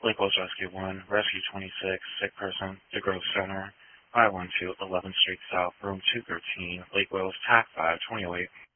Lake Wales Rescue 1, Rescue 26, sick person, DeGrove Center, 512 11th Street South, room 213, Lake Wales, TAC 5, 2008.